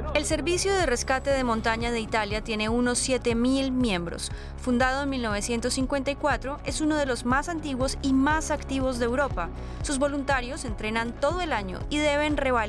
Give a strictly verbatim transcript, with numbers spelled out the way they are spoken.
El Servicio de Rescate de Montaña de Italia tiene unos siete mil miembros. Fundado en mil novecientos cincuenta y cuatro, es uno de los más antiguos y más activos de Europa. Sus voluntarios entrenan todo el año y deben revalidar